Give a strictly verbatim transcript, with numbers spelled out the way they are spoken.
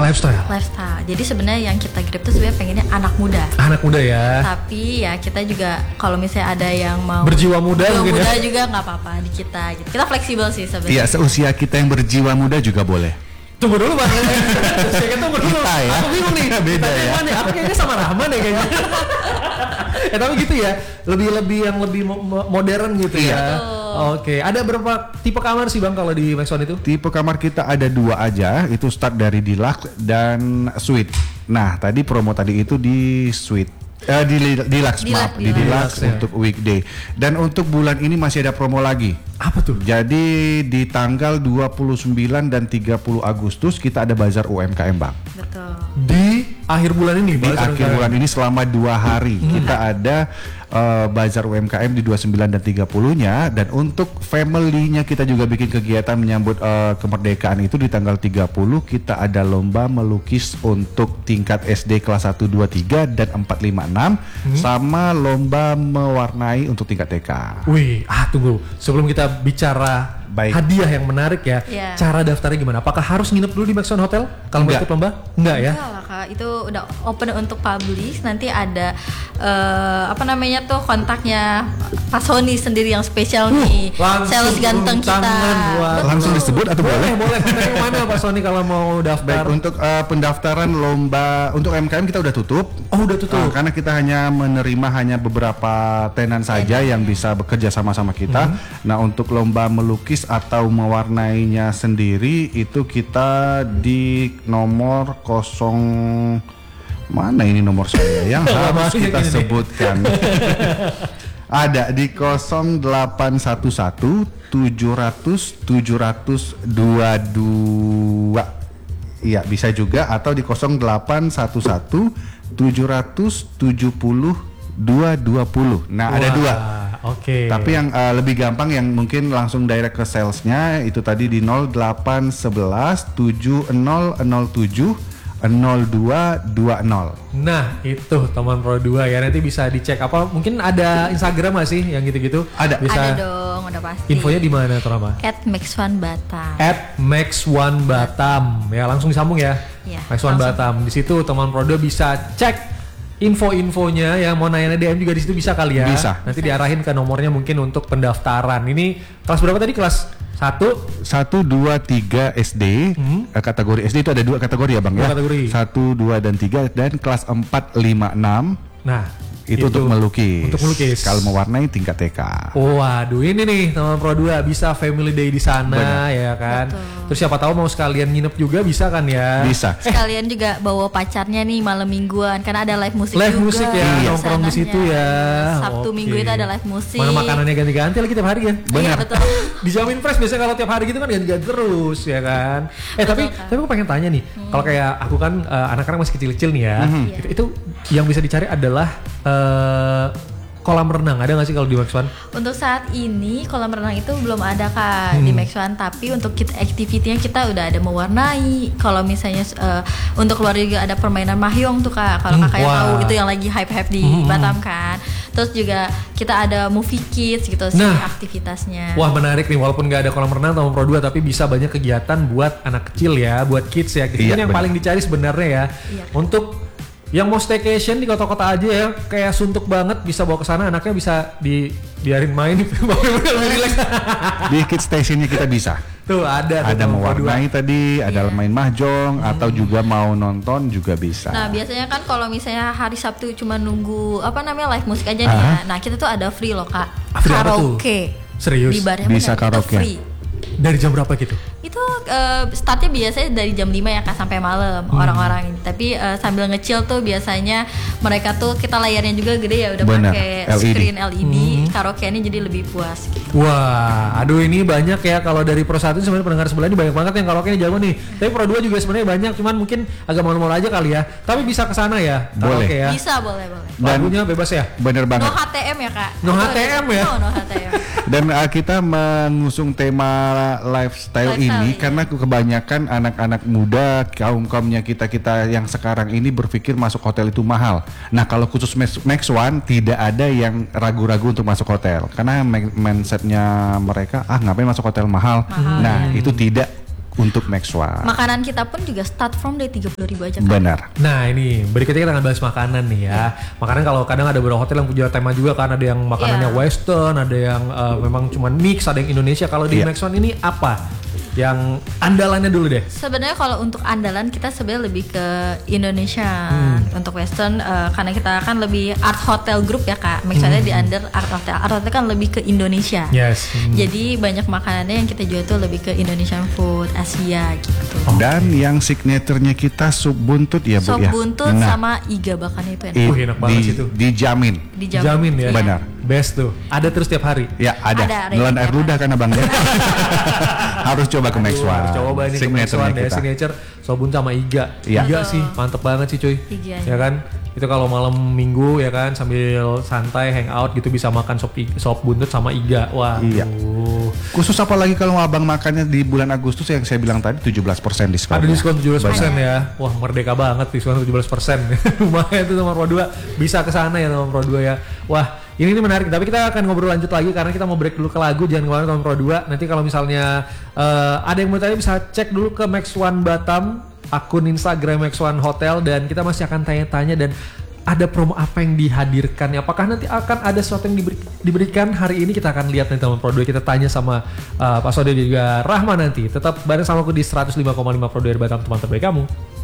lifestyle. Lifestyle. Jadi sebenarnya yang kita grab tuh sebenarnya pengennya anak muda. Anak muda ya. Tapi ya kita juga kalau misalnya ada yang mau berjiwa muda, berjiwa mungkin muda ya? juga nggak apa-apa di kita. Gitu. Kita fleksibel sih sebenarnya. Iya, seusia kita yang berjiwa muda juga boleh. Tunggu dulu Bang. Saya kan tunggu dulu. Kita ya. Aku bingung nih. Beda ya. Mana? Aku kayaknya sama Rahman ya kayaknya. Eh tapi gitu ya. Lebih-lebih yang lebih mo- modern gitu Iya. ya. Oke, ada berapa tipe kamar sih Bang kalau di Max One itu? Tipe kamar kita ada dua aja, itu start dari deluxe dan suite. Nah, tadi promo tadi itu di suite. Eh, di deluxe, maaf, di deluxe ya. untuk weekday. Dan untuk bulan ini masih ada promo lagi. Apa tuh? Jadi di tanggal dua puluh sembilan dan tiga puluh Agustus kita ada bazar U M K M Bang. Betul. Di akhir bulan ini, Di akhir bulan ini selama dua hari hmm. kita ada uh, bazar U M K M di dua puluh sembilan dan tiga puluh-nya, dan untuk family-nya kita juga bikin kegiatan menyambut uh, kemerdekaan itu di tanggal tiga puluh kita ada lomba melukis untuk tingkat S D kelas satu, dua, tiga dan empat, lima, enam hmm. sama lomba mewarnai untuk tingkat T K. Wih, ah tunggu. Sebelum kita bicara Baik. hadiah yang menarik ya, yeah. cara daftarnya gimana? Apakah harus nginep dulu di Max One Hotel kalau mau ikut lomba? Enggak ya? Enggak lah Kak, itu udah open untuk publish. Nanti ada uh, apa namanya tuh kontaknya Pak Sony sendiri yang spesial uh, nih, sales ganteng kita. Wah, langsung disebut atau boleh? Boleh, boleh. Mana Pak Sony kalau mau daftar? Baik, untuk uh, pendaftaran lomba untuk U M K M kita udah tutup. Oh, udah tutup. Uh, karena kita hanya menerima hanya beberapa tenan saja yang bisa bekerja sama-sama kita. Hmm. Nah, untuk lomba melukis atau mewarnainya sendiri itu kita di nomor kosong, mana ini nomor saya yang harus kita sebutkan. Ada di nol delapan satu satu tujuh ratus tujuh ratus dua puluh dua. Iya, bisa juga, atau di nol delapan satu satu tujuh ratus tujuh puluh dua dua puluh. Nah, wah, ada dua. Oke. Okay. Tapi yang uh, lebih gampang yang mungkin langsung direct ke salesnya itu tadi di nol delapan satu satu tujuh nol nol tujuh nol dua dua nol. Nah, itu teman Pro dua ya, nanti bisa dicek. Apa mungkin ada Instagram nggak sih yang gitu-gitu? Ada. Bisa. Ada dong, udah pasti. Infonya di mana tuh Rama? At Max One Batam. At Max One Batam. Ya, langsung disambung ya. Ya, Max One Batam. Di situ teman Pro dua bisa cek info-infonya, yang mau nanya D M juga di situ bisa kali ya. Bisa. Nanti diarahin ke nomornya mungkin untuk pendaftaran. Ini kelas berapa tadi? Kelas satu, satu, dua, tiga S D. Hmm? Kategori S D itu ada dua kategori ya Bang dua ya. Kategori. satu, dua dan tiga, dan kelas empat, lima, enam. Nah, itu, itu untuk melukis. Untuk melukis. Kalau mewarnai tingkat T K. Oh, waduh, ini nih teman Pro dua bisa family day di sana. Benar. Ya kan. Betul. Terus siapa tahu mau sekalian nginep juga bisa kan ya? Bisa. Eh. Sekalian juga bawa pacarnya nih malam mingguan, karena ada live musik live juga. Live musik ya, iya. nongkrong di situ ya. Sabtu okay. Minggu itu ada live musik. Mana makanannya ganti-ganti lagi tiap hari kan? Benar. Iya, betul. Dijamin fresh, biasanya kalau tiap hari gitu kan ganti-ganti terus ya kan. Eh betul, tapi kan? Tapi aku pengen tanya nih, hmm. kalau kayak aku kan uh, anak-anak masih kecil-kecil nih ya, hmm. itu, itu yang bisa dicari adalah uh, kolam renang. Ada nggak sih kalau di Max One? Untuk saat ini kolam renang itu belum ada Kak hmm. di Max One, tapi untuk kita activity-nya kita udah ada mewarnai. Kalau misalnya uh, untuk keluar juga ada permainan mahjong tuh Kak. Kalau hmm. kakak yang tahu itu yang lagi hype-hype di hmm. Batam kan. Terus juga kita ada movie kids gitu sih nah, aktivitasnya. Wah, menarik nih, walaupun nggak ada kolam renang atau Pro dua, tapi bisa banyak kegiatan buat anak kecil ya, buat kids ya. Gitu. Iya, kan yang benar. Paling dicari sebenarnya ya. Iya. Untuk yang mau staycation di kota-kota aja ya, kayak suntuk banget, bisa bawa ke sana, anaknya bisa di biarin main, di kids stationnya kita bisa. Tuh ada. Ada mewarnai tadi, ada yeah. main mahjong, hmm. atau juga mau nonton juga bisa. Nah biasanya kan kalau misalnya hari Sabtu cuma nunggu apa namanya live musik aja nih ya. Nah kita tuh ada free loh Kak. Free karaoke. Serius? Di bar bisa karaoke. Free. Dari jam berapa gitu? Itu uh, startnya biasanya dari jam lima ya Kak sampai malam hmm. orang-orang ini. Tapi uh, sambil ngecil tuh biasanya mereka tuh kita layarnya juga gede ya, udah pakai screen L E D, hmm. karaoke-nya jadi lebih puas gitu. Wah, aduh ini banyak ya, kalau dari Pro satu sebenarnya pendengar sebelah ini banyak banget yang karaoke-nya jago nih. Tapi Pro dua juga sebenarnya banyak, cuman mungkin agak malu-malu aja kali ya. Tapi bisa ke sana ya, karaoke ya. Bisa, boleh, boleh. Lagunya bebas ya? Bener banget. No H T M ya Kak. No H T M ya? No, no H T M. Dan uh, kita mengusung tema lifestyle, lifestyle ini iya. karena kebanyakan anak-anak muda, kaum-kaumnya kita-kita yang sekarang ini berpikir masuk hotel itu mahal. Nah kalau khusus Max One tidak ada yang ragu-ragu untuk masuk hotel, karena mindsetnya mereka ah ngapain masuk hotel mahal. mahal. Nah hmm. itu tidak. untuk Max One. Makanan kita pun juga start from dari tiga puluh ribu aja kan. Benar. Nah ini berikutnya kita akan bahas makanan nih ya. Yeah. Makanan kalau kadang ada beberapa hotel yang punya tema juga kan, ada yang makanannya yeah. western, ada yang uh, memang cuma mix, ada yang Indonesia. Kalau di yeah. Max One ini apa yang andalannya dulu deh? Sebenarnya kalau untuk andalan kita sebenarnya lebih ke Indonesia. hmm. Untuk western uh, karena kita kan lebih art hotel group ya kak. Maksudnya hmm. di under art hotel. Art hotel kan lebih ke Indonesia. Yes. Hmm. Jadi banyak makanannya yang kita jual tuh lebih ke Indonesian food, Asia gitu. Oh. Dan yang signaturenya kita sup buntut ya Bu sup ya. Sup buntut nah. sama iga bakar itu enak. I, uh, enak banget di, itu. Dijamin. Dijamin. Dijamin ya. Benar. Best tuh. Ada terus tiap hari. Ya ada. ada Nelan air ludah kan abang ya. Harus coba ke Max One. Harus coba ini ke Max One ya, signature sop buntut sama iga. Ya. Iga sih mantep banget sih cuy. Iganya. Ya kan? Itu kalau malam minggu ya kan sambil santai hangout gitu bisa makan sop sop buntut sama iga. Wah. Iya. Khusus apalagi kalau abang makannya di bulan Agustus yang saya bilang tadi tujuh belas persen diskon. Ada diskon tujuh belas persen ya. Wah, merdeka banget diskon tujuh belas persen. Lumayan tuh nomor Pro dua. Bisa ke sana ya nomor Pro dua ya. Wah, ini ini menarik. Tapi kita akan ngobrol lanjut lagi karena kita mau break dulu ke lagu. Jangan kemana-mana nomor Pro dua. Nanti kalau misalnya uh, ada yang mau tanya bisa cek dulu ke Max One Batam, akun Instagram Max One Hotel, dan kita masih akan tanya-tanya dan ada promo apa yang dihadirkan. Apakah nanti akan ada sesuatu yang diberi, diberikan hari ini? Kita akan lihat nanti teman Pro dua. Kita tanya sama uh, Pak Sode dan juga Rahma nanti. Tetap bareng sama aku di seratus lima koma lima Pro dua dari Batam, teman terbaik kamu.